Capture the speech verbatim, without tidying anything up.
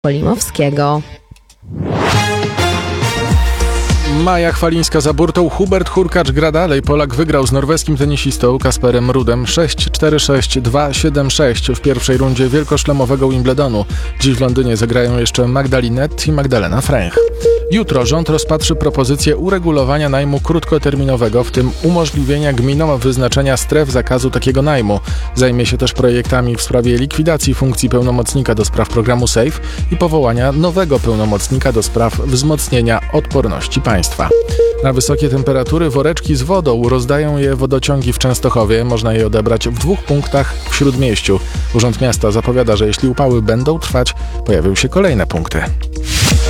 Polimowskiego. Maja Chwalińska za burtą, Hubert Hurkacz gra dalej. Polak wygrał z norweskim tenisistą Kasperem Rudem sześć cztery sześć dwa siedem sześć w pierwszej rundzie wielkoszlemowego Wimbledonu. Dziś w Londynie zagrają jeszcze Magdalinet i Magdalena Fręch. Jutro rząd rozpatrzy propozycję uregulowania najmu krótkoterminowego, w tym umożliwienia gminom wyznaczenia stref zakazu takiego najmu. Zajmie się też projektami w sprawie likwidacji funkcji pełnomocnika do spraw programu SAFE i powołania nowego pełnomocnika do spraw wzmocnienia odporności państwa. Na wysokie temperatury woreczki z wodą rozdają je wodociągi w Częstochowie. Można je odebrać w dwóch punktach w Śródmieściu. Urząd Miasta zapowiada, że jeśli upały będą trwać, pojawią się kolejne punkty.